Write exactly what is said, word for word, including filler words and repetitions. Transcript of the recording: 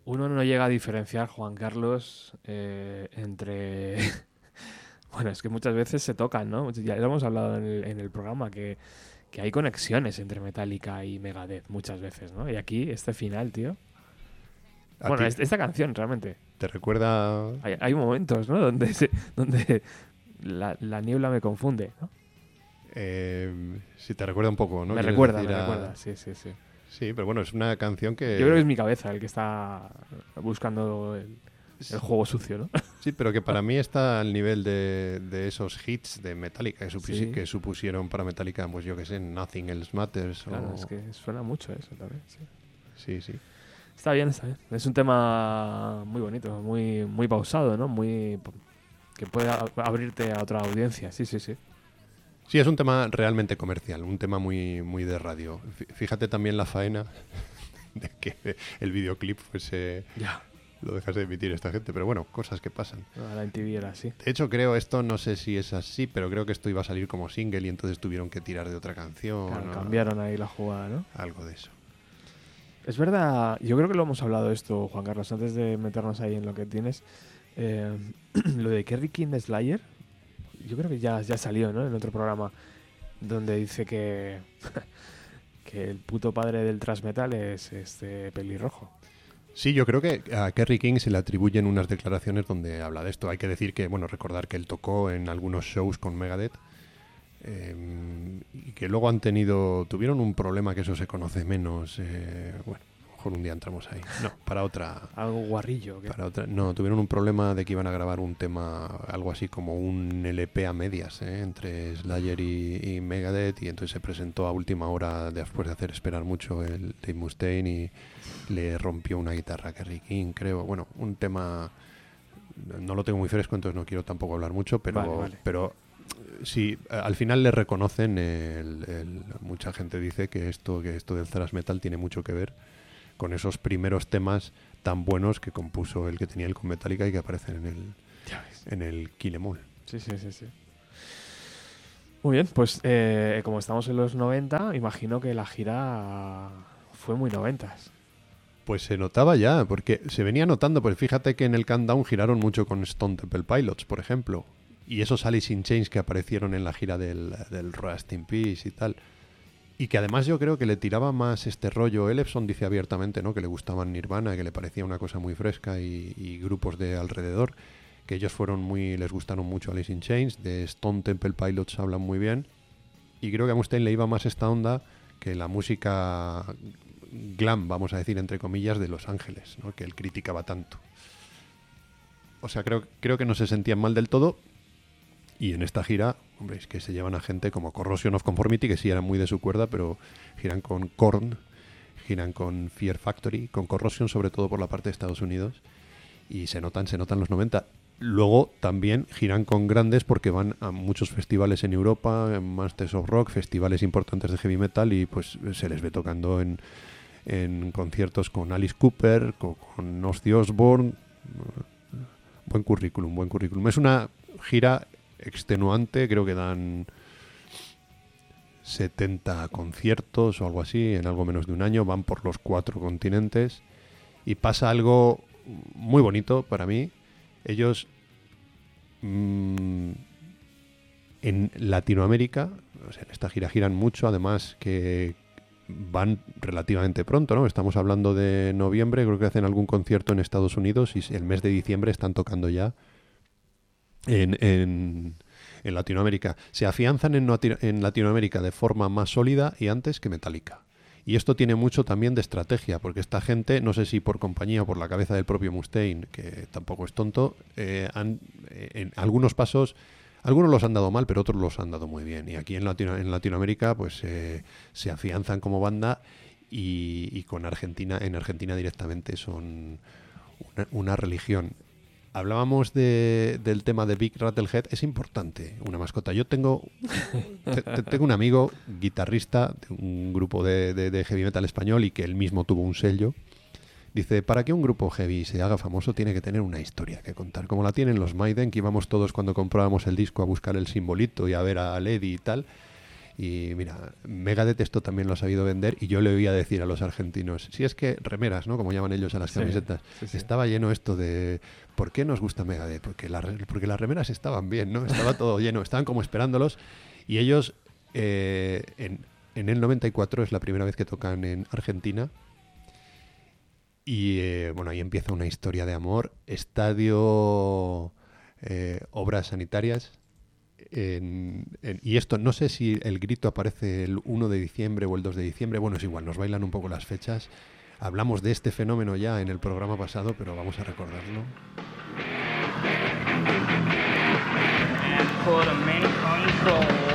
uno no llega a diferenciar, Juan Carlos, eh, entre... Bueno, es que muchas veces se tocan, ¿no? Ya lo hemos hablado en el, en el programa, que, que hay conexiones entre Metallica y Megadeth muchas veces, ¿no? Y aquí, este final, tío... ¿A Bueno, ti es- esta canción, realmente. te recuerda? Hay, hay momentos, ¿no? Donde, se- donde la, la niebla me confunde, ¿no? Eh, si te recuerda un poco, ¿no? Me ¿Quieres recuerda, decir me a- recuerda, sí, sí, sí. Sí, pero bueno, es una canción que... Yo creo que es mi cabeza el que está buscando el, el juego sucio, ¿no? Sí, pero que para mí está al nivel de, de esos hits de Metallica que, supusi- Sí. que supusieron para Metallica, pues yo que sé, Nothing Else Matters. Claro, o... es que suena mucho eso también, sí. Sí, sí. Está bien, está bien. Es un tema muy bonito, muy, muy pausado, ¿no? Muy... que puede a- abrirte a otra audiencia, sí, sí, sí. Sí, es un tema realmente comercial, un tema muy, muy de radio. Fí- Fíjate también la faena de que el videoclip fuese... Ya. Lo dejas de emitir esta gente, pero bueno, cosas que pasan. A la M T V era así. De hecho, creo, esto no sé si es así, pero creo que esto iba a salir como single y entonces tuvieron que tirar de otra canción. Claro, o cambiaron ahí la jugada, ¿no? algo de eso. Es verdad, yo creo que lo hemos hablado esto, Juan Carlos, antes de meternos ahí en lo que tienes. Eh, lo de Kerry King de Slayer, yo creo que ya, ya salió, ¿no? En otro programa, donde dice que, que el puto padre del thrash metal es este pelirrojo. Sí, yo creo que a Kerry King se le atribuyen unas declaraciones donde habla de esto. Hay que decir que, bueno, recordar que él tocó en algunos shows con Megadeth eh, y que luego han tenido, tuvieron un problema que eso se conoce menos. Eh, bueno, a lo mejor un día entramos ahí. No, para otra. Algo guarrillo. ¿Qué? Para otra, no, tuvieron un problema de que iban a grabar un tema, algo así como un L P a medias, ¿eh? Entre Slayer y, y Megadeth, y entonces se presentó a última hora después de hacer esperar mucho el Dave Mustaine y le rompió una guitarra a Kerry King, creo. Bueno, un tema, no lo tengo muy fresco, entonces no quiero tampoco hablar mucho, pero, Vale, vale. pero sí, al final le reconocen, el, el- mucha gente dice que esto, que esto del thrash metal tiene mucho que ver con esos primeros temas tan buenos que compuso el que tenía él con Metallica y que aparecen en el, Ya ves. en el Kill 'Em All. Sí, sí, sí, sí. Muy bien, pues eh, como estamos en los noventa, imagino que la gira fue muy noventas. Pues se notaba ya, porque se venía notando, pues fíjate que en el Countdown giraron mucho con Stone Temple Pilots, por ejemplo, y esos Alice in Chains que aparecieron en la gira del, del Rust in Peace y tal, y que además yo creo que le tiraba más este rollo. Ellefson dice abiertamente, ¿no?, que le gustaban Nirvana, que le parecía una cosa muy fresca, y, y grupos de alrededor, que ellos fueron muy, les gustaron mucho Alice in Chains. De Stone Temple Pilots hablan muy bien, y creo que a Mustaine le iba más esta onda que la música glam, vamos a decir entre comillas, de Los Ángeles, ¿no?, que él criticaba tanto. O sea, creo, creo que no se sentían mal del todo. Y en esta gira, hombre, es que se llevan a gente como Corrosion of Conformity, que sí eran muy de su cuerda, pero giran con Korn, giran con Fear Factory, con Corrosion sobre todo por la parte de Estados Unidos, y se notan, se notan los noventa. Luego también giran con grandes porque van a muchos festivales en Europa, en Masters of Rock, festivales importantes de heavy metal, y pues se les ve tocando en, en conciertos con Alice Cooper, con, con Ozzy Osbourne. Buen currículum, buen currículum. Es una gira extenuante, creo que dan setenta conciertos o algo así en algo menos de un año, van por los cuatro continentes y pasa algo muy bonito para mí. Ellos mmm, en Latinoamérica, o sea, en esta gira giran mucho, además que van relativamente pronto, ¿no? Estamos hablando de noviembre, creo que hacen algún concierto en Estados Unidos y el mes de diciembre están tocando ya En, en, en Latinoamérica. Se afianzan en, en Latinoamérica de forma más sólida y antes que Metallica. Y esto tiene mucho también de estrategia, porque esta gente, no sé si por compañía o por la cabeza del propio Mustaine, que tampoco es tonto, eh, han, eh, en algunos pasos, algunos los han dado mal, pero otros los han dado muy bien. Y aquí en, Latino, en Latinoamérica pues eh, se afianzan como banda y, y con Argentina, en Argentina directamente son una, una religión. Hablábamos de, del tema de Big Rattlehead. Es importante una mascota. Yo tengo te, te, tengo un amigo guitarrista de un grupo de, de, de heavy metal español y que él mismo tuvo un sello. Dice, para que un grupo heavy se haga famoso tiene que tener una historia que contar, como la tienen los Maiden, que íbamos todos cuando comprábamos el disco a buscar el simbolito y a ver a Lady y tal. Y mira, Megadeth esto también lo ha sabido vender y yo le oía decir a los argentinos, si es que remeras, ¿no? Como llaman ellos a las Sí, camisetas, sí, sí. estaba lleno esto de ¿por qué nos gusta Megadeth? Porque, la, porque las remeras estaban bien, ¿no? Estaba todo lleno, estaban como esperándolos y ellos eh, en, en el noventa y cuatro es la primera vez que tocan en Argentina. Y eh, bueno, ahí empieza una historia de amor. Estadio, eh, obras sanitarias. En, en, y esto, no sé si el grito aparece el uno de diciembre o el dos de diciembre. Bueno, es igual, nos bailan un poco las fechas. Hablamos de este fenómeno ya en el programa pasado, pero vamos a recordarlo. And put 'em in control.